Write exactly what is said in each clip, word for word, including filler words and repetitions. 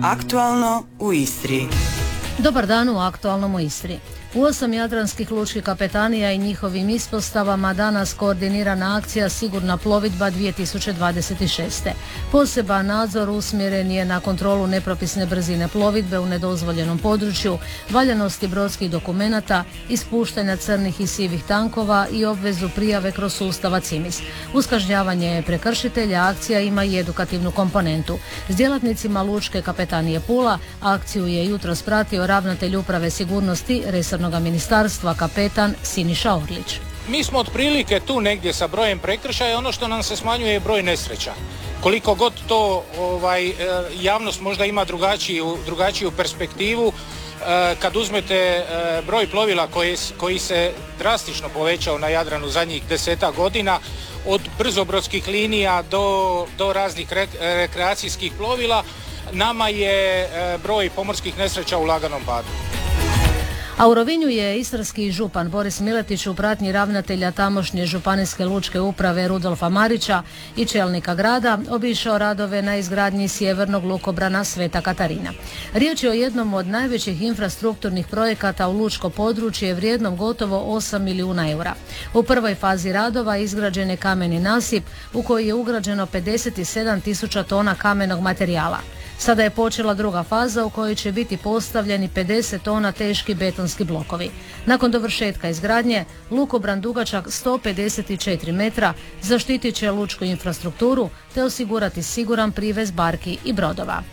Aktualno u Istri. Dobar dan u Aktualnom u Istri. U osam jadranskih lučkih kapetanija i njihovim ispostavama danas koordinirana akcija Sigurna plovidba dvije tisuće dvadeset šest. Poseban nadzor usmjeren je na kontrolu nepropisne brzine plovidbe u nedozvoljenom području, valjanosti brodskih dokumenata, ispuštanja crnih i sivih tankova i obvezu prijave kroz sustava CIMIS. Uz kažnjavanje prekršitelja akcija ima i edukativnu komponentu. S djelatnicima lučke kapetanije Pula akciju je jutros pratio ravnatelj uprave sigurnosti resornog ministarstva kapetan Siniša Orlić. Mi smo otprilike tu negdje sa brojem prekršaja, ono što nam se smanjuje je broj nesreća. Koliko god to ovaj, javnost možda ima drugačiju, drugačiju perspektivu, kad uzmete broj plovila koji, koji se drastično povećao na Jadranu zadnjih deseta godina, od brzobrodskih linija do, do raznih re, rekreacijskih plovila, nama je broj pomorskih nesreća u laganom padu. A u Rovinju je istarski župan Boris Miletić u pratnji ravnatelja tamošnje županijske lučke uprave Rudolfa Marića i čelnika grada obišao radove na izgradnji sjevernog lukobrana Sveta Katarina. Riječ je o jednom od najvećih infrastrukturnih projekata u lučko područje vrijednom gotovo osam milijuna eura. U prvoj fazi radova izgrađen je kameni nasip u koji je ugrađeno pedeset sedam tisuća tona kamenog materijala. Sada je počela druga faza u kojoj će biti postavljeni pedeset tona teški betonski blokovi. Nakon dovršetka izgradnje, lukobran dugačak sto pedeset četiri metra zaštitit će lučku infrastrukturu te osigurati siguran privez barki i brodova.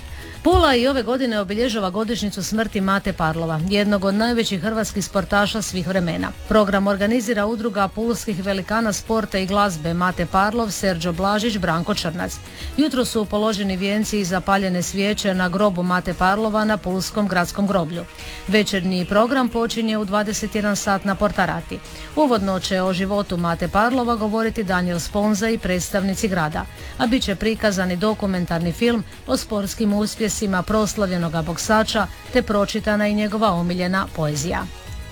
Pula i ove godine obilježava godišnjicu smrti Mate Parlova, jednog od najvećih hrvatskih sportaša svih vremena. Program organizira udruga pulskih velikana sporta i glazbe Mate Parlov, Serđo Blažić, Branko Črnac. Jutro su položeni vijenci i zapaljene svijeće na grobu Mate Parlova na Pulskom gradskom groblju. Večernji program počinje u dvadeset jedan sat na Portarati. Uvodno će o životu Mate Parlova govoriti Daniel Sponza i predstavnici grada, a bit će prikazan i dokumentarni film o sportskim uspjesima proslavljenoga boksača te pročitana i njegova omiljena poezija.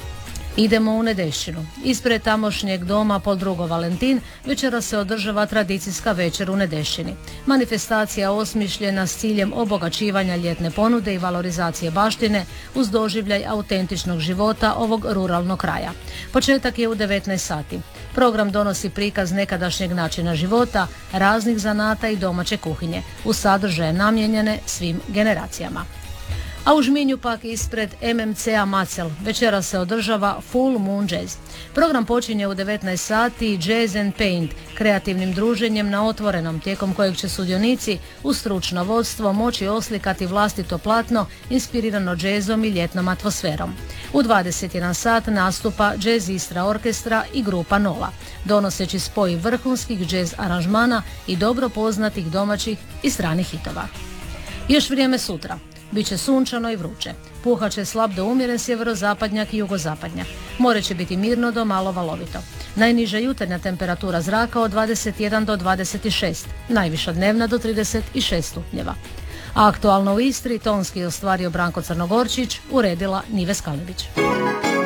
Idemo u Nedešćinu. Ispred tamošnjeg doma Pol drugo Valentin večera se održava tradicijska večer u Nedešćini. Manifestacija osmišljena s ciljem obogaćivanja ljetne ponude i valorizacije baštine uz doživljaj autentičnog života ovog ruralnog kraja. Početak je u devetnaest sati. Program donosi prikaz nekadašnjeg načina života, raznih zanata i domaće kuhinje, uz sadržaje namijenjene svim generacijama. A u Žminju pak ispred M M C-a Macel večera se održava Full Moon Jazz. Program počinje u devetnaest sati Jazz and Paint, kreativnim druženjem na otvorenom, tijekom kojeg će sudionici uz stručno vodstvo moći oslikati vlastito platno inspirirano džezom i ljetnom atmosferom. U dvadeset jedan sat nastupa Jazz Istra orkestra i grupa Nola, donoseći spoj vrhunskih jazz aranžmana i dobro poznatih domaćih i stranih hitova. Još vrijeme sutra. Biće sunčano i vruće. Puhat će slab do umjeren sjeverozapadnjak i jugozapadnjak. More će biti mirno do malo valovito. Najniža jutarnja temperatura zraka od dvadeset jedan do dvadeset šest, najviša dnevna do trideset šest stupnjeva. A aktualno u Istri tonski je ostvario Branko Crnogorčić, uredila Nive Skalebić.